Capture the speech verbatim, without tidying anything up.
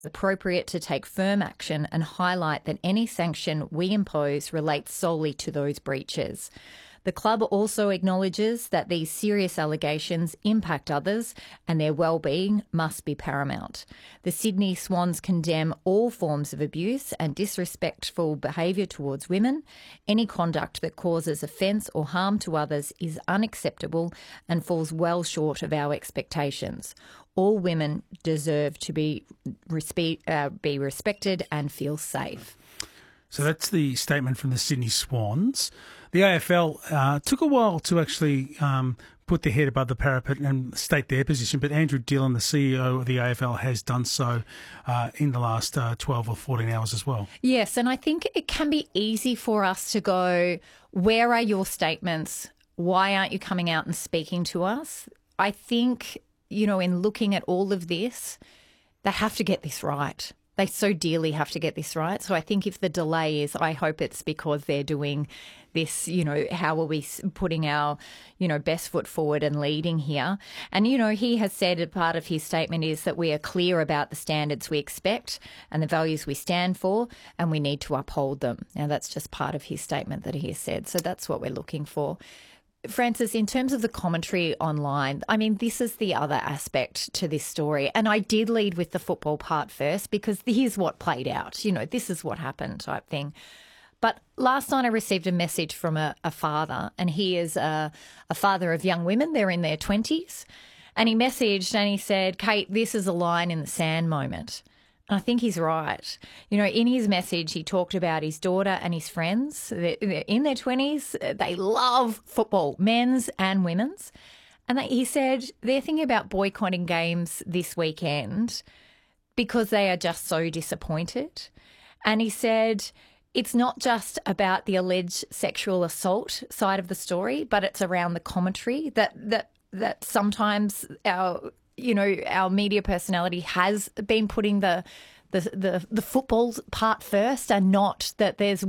appropriate to take firm action and highlight that any sanction we impose relates solely to those breaches. The club also acknowledges that these serious allegations impact others and their well-being must be paramount. The Sydney Swans condemn all forms of abuse and disrespectful behaviour towards women. Any conduct that causes offence or harm to others is unacceptable and falls well short of our expectations. All women deserve to be, respe- uh, be respected and feel safe. So that's the statement from the Sydney Swans. The A F L uh, took a while to actually um, put their head above the parapet and state their position, but Andrew Dillon, the C E O of the A F L, has done so uh, in the last uh, twelve or fourteen hours as well. Yes, and I think it can be easy for us to go, where are your statements? Why aren't you coming out and speaking to us? I think, you know, in looking at all of this, they have to get this right. They so dearly have to get this right. So I think if the delay is, I hope it's because they're doing this, you know, how are we putting our, you know, best foot forward and leading here? And, you know, he has said a part of his statement is that we are clear about the standards we expect and the values we stand for, and we need to uphold them. Now, that's just part of his statement that he has said. So that's what we're looking for. Francis, in terms of the commentary online, I mean, this is the other aspect to this story. And I did lead with the football part first because here's what played out. You know, this is what happened type thing. But last night I received a message from a, a father, and he is a, a father of young women. They're in their twenties. And he messaged and he said, Kate, this is a line in the sand moment. I think he's right. You know, in his message, he talked about his daughter and his friends. They're in their twenties. They love football, men's and women's. And they, he said they're thinking about boycotting games this weekend because they are just so disappointed. And he said it's not just about the alleged sexual assault side of the story, but it's around the commentary that that that sometimes our you know, our media personality has been putting the the the, the football part first, and not that there's